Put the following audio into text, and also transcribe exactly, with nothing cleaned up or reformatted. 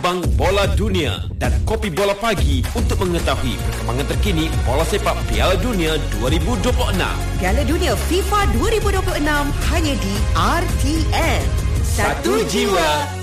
Abang Bola Dunia dan Kopi Bola Pagi untuk mengetahui perkembangan terkini bola sepak Piala Dunia dua ribu dua puluh enam. Piala Dunia FIFA dua ribu dua puluh enam hanya di R T N. Satu jiwa,